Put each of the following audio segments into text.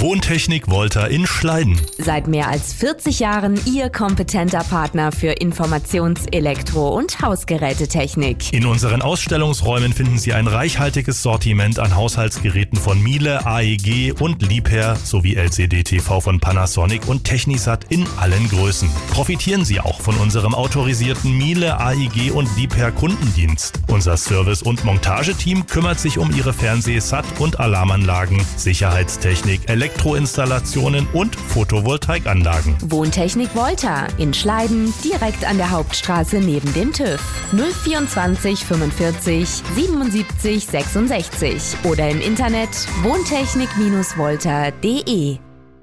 Wohntechnik Volta in Schleiden. Seit mehr als 40 Jahren Ihr kompetenter Partner für Informations-, Elektro- und Hausgerätetechnik. In unseren Ausstellungsräumen finden Sie ein reichhaltiges Sortiment an Haushaltsgeräten von Miele, AEG und Liebherr sowie LCD-TV von Panasonic und Technisat in allen Größen. Profitieren Sie auch von unserem autorisierten Miele, AEG und Liebherr Kundendienst. Unser Service- und Montageteam kümmert sich um Ihre Fernseh-, SAT- und Alarmanlagen, Sicherheitstechnik, Elektroinstallationen und Photovoltaikanlagen. Wohntechnik Volta in Schleiden, direkt an der Hauptstraße neben dem TÜV. 024 45 77 66 oder im Internet wohntechnik-volta.de.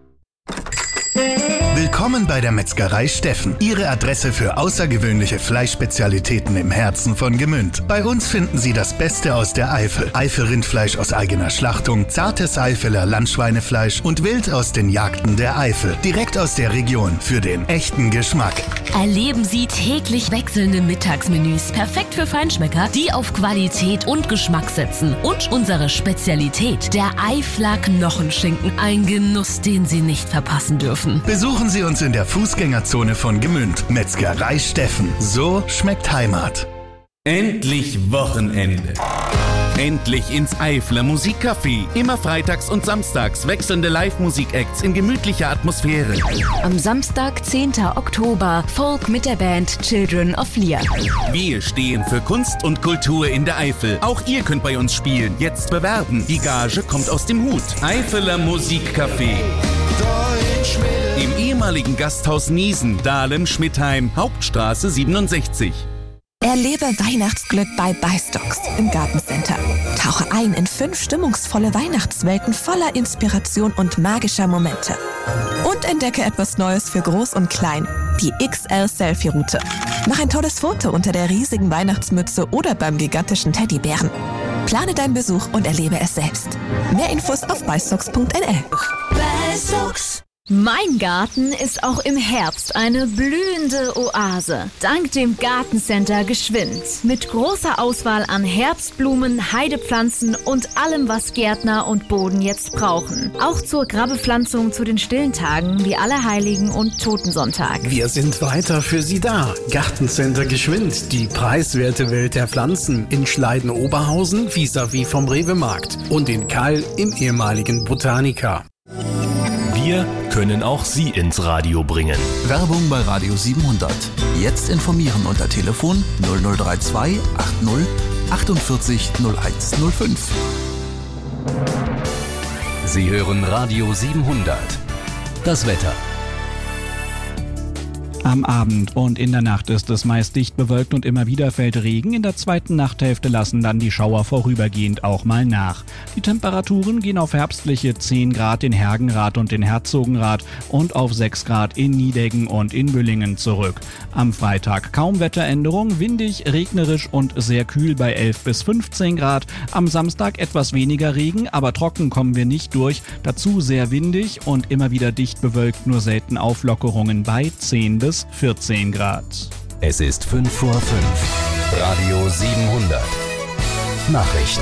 Willkommen bei der Metzgerei Steffen. Ihre Adresse für außergewöhnliche Fleischspezialitäten im Herzen von Gmünd. Bei uns finden Sie das Beste aus der Eifel. Eifel-Rindfleisch aus eigener Schlachtung, zartes Eifeler Landschweinefleisch und Wild aus den Jagden der Eifel. Direkt aus der Region für den echten Geschmack. Erleben Sie täglich wechselnde Mittagsmenüs. Perfekt für Feinschmecker, die auf Qualität und Geschmack setzen. Und unsere Spezialität, der Eifler Knochenschinken. Ein Genuss, den Sie nicht verpassen dürfen. Besuchen Sie uns in der Fußgängerzone von Gmünd. Metzgerei Steffen. So schmeckt Heimat. Endlich Wochenende. Endlich ins Eifler Musikcafé. Immer freitags und samstags wechselnde Live-Musik-Acts in gemütlicher Atmosphäre. Am Samstag, 10. Oktober, Folk mit der Band Children of Lear. Wir stehen für Kunst und Kultur in der Eifel. Auch ihr könnt bei uns spielen. Jetzt bewerben. Die Gage kommt aus dem Hut. Eifeler Musikcafé. Im ehemaligen Gasthaus Niesen, Dahlem-Schmidheim, Hauptstraße 67. Erlebe Weihnachtsglück bei Buystocks im Gartencenter. Tauche ein in 5 stimmungsvolle Weihnachtswelten voller Inspiration und magischer Momente. Und entdecke etwas Neues für Groß und Klein. Die XL-Selfie-Route. Mach ein tolles Foto unter der riesigen Weihnachtsmütze oder beim gigantischen Teddybären. Plane deinen Besuch und erlebe es selbst. Mehr Infos auf bystocks.nl. Buystocks. Mein Garten ist auch im Herbst eine blühende Oase. Dank dem Gartencenter Geschwind. Mit großer Auswahl an Herbstblumen, Heidepflanzen und allem, was Gärtner und Boden jetzt brauchen. Auch zur Grabbepflanzung zu den stillen Tagen wie Allerheiligen und Totensonntag. Wir sind weiter für Sie da. Gartencenter Geschwind, die preiswerte Welt der Pflanzen. In Schleiden-Oberhausen vis-à-vis vom Rewe-Markt. Und in Kall im ehemaligen Botanica. Wir können auch Sie ins Radio bringen. Werbung bei Radio 700. Jetzt informieren unter Telefon 0032 80 48 0105. Sie hören Radio 700. Das Wetter. Am Abend und in der Nacht ist es meist dicht bewölkt und immer wieder fällt Regen. In der zweiten Nachthälfte lassen dann die Schauer vorübergehend auch mal nach. Die Temperaturen gehen auf herbstliche 10 Grad in Hergenrath und in Herzogenrath und auf 6 Grad in Nideggen und in Büllingen zurück. Am Freitag kaum Wetteränderung, windig, regnerisch und sehr kühl bei 11 bis 15 Grad. Am Samstag etwas weniger Regen, aber trocken kommen wir nicht durch. Dazu sehr windig und immer wieder dicht bewölkt, nur selten Auflockerungen bei 10 bis 14 Grad. Es ist 5 vor 5. Radio 700. Nachrichten.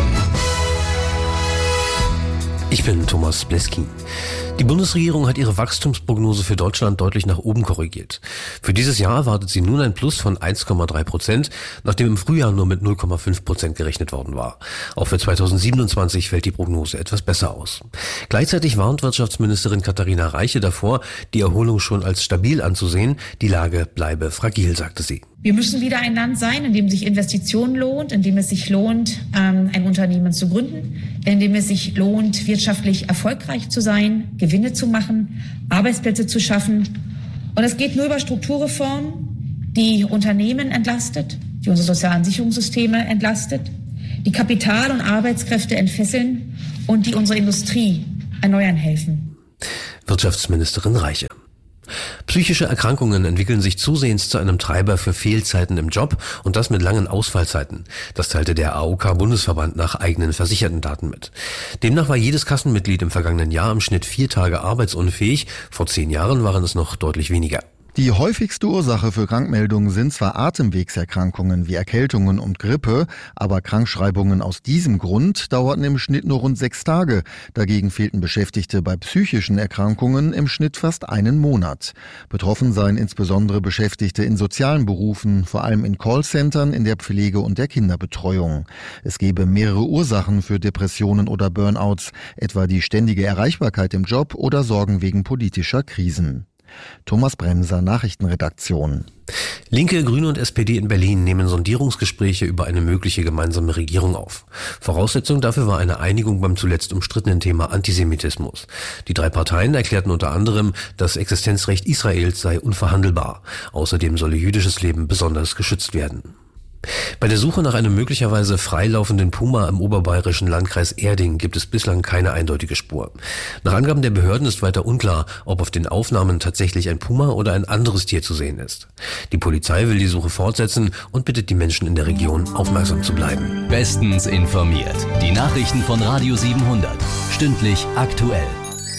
Ich bin Thomas Bleski. Die Bundesregierung hat ihre Wachstumsprognose für Deutschland deutlich nach oben korrigiert. Für dieses Jahr erwartet sie nun ein Plus von 1,3%, nachdem im Frühjahr nur mit 0,5% gerechnet worden war. Auch für 2027 fällt die Prognose etwas besser aus. Gleichzeitig warnt Wirtschaftsministerin Katharina Reiche davor, die Erholung schon als stabil anzusehen. Die Lage bleibe fragil, sagte sie. Wir müssen wieder ein Land sein, in dem sich Investition lohnt, in dem es sich lohnt, ein Unternehmen zu gründen, in dem es sich lohnt, wirtschaftlich erfolgreich zu sein, Gewinne zu machen, Arbeitsplätze zu schaffen. Und es geht nur über Strukturreformen, die Unternehmen entlastet, die unsere sozialen Sicherungssysteme entlastet, die Kapital- und Arbeitskräfte entfesseln und die unsere Industrie erneuern helfen. Wirtschaftsministerin Reiche. Psychische Erkrankungen entwickeln sich zusehends zu einem Treiber für Fehlzeiten im Job und das mit langen Ausfallzeiten. Das teilte der AOK-Bundesverband nach eigenen versicherten Daten mit. Demnach war jedes Kassenmitglied im vergangenen Jahr im Schnitt 4 Tage arbeitsunfähig. Vor 10 Jahren waren es noch deutlich weniger. Die häufigste Ursache für Krankmeldungen sind zwar Atemwegserkrankungen wie Erkältungen und Grippe, aber Krankschreibungen aus diesem Grund dauerten im Schnitt nur rund 6 Tage. Dagegen fehlten Beschäftigte bei psychischen Erkrankungen im Schnitt fast einen Monat. Betroffen seien insbesondere Beschäftigte in sozialen Berufen, vor allem in Callcentern, in der Pflege und der Kinderbetreuung. Es gebe mehrere Ursachen für Depressionen oder Burnouts, etwa die ständige Erreichbarkeit im Job oder Sorgen wegen politischer Krisen. Thomas Bremser, Nachrichtenredaktion. Linke, Grüne und SPD in Berlin nehmen Sondierungsgespräche über eine mögliche gemeinsame Regierung auf. Voraussetzung dafür war eine Einigung beim zuletzt umstrittenen Thema Antisemitismus. Die 3 Parteien erklärten unter anderem, das Existenzrecht Israels sei unverhandelbar. Außerdem solle jüdisches Leben besonders geschützt werden. Bei der Suche nach einem möglicherweise freilaufenden Puma im oberbayerischen Landkreis Erding gibt es bislang keine eindeutige Spur. Nach Angaben der Behörden ist weiter unklar, ob auf den Aufnahmen tatsächlich ein Puma oder ein anderes Tier zu sehen ist. Die Polizei will die Suche fortsetzen und bittet die Menschen in der Region, aufmerksam zu bleiben. Bestens informiert. Die Nachrichten von Radio 700. Stündlich aktuell.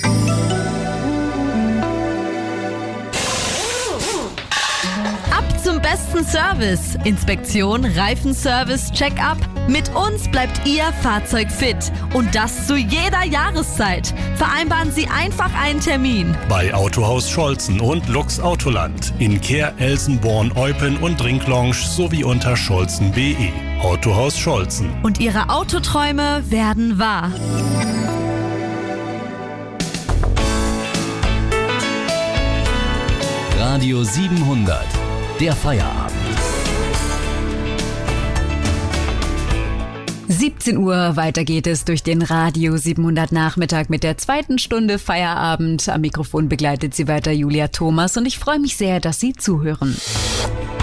Zum besten Service. Inspektion, Reifenservice, Check-up. Mit uns bleibt Ihr Fahrzeug fit. Und das zu jeder Jahreszeit. Vereinbaren Sie einfach einen Termin. Bei Autohaus Scholzen und Lux Autoland. In Kehr, Elsenborn, Eupen und Drinklounge sowie unter scholzen.de. Autohaus Scholzen. Und Ihre Autoträume werden wahr. Radio 700. Der Feierabend. 17 Uhr, weiter geht es durch den Radio 700 Nachmittag mit der 2. Stunde Feierabend. Am Mikrofon begleitet Sie weiter Julia Thomas und ich freue mich sehr, dass Sie zuhören.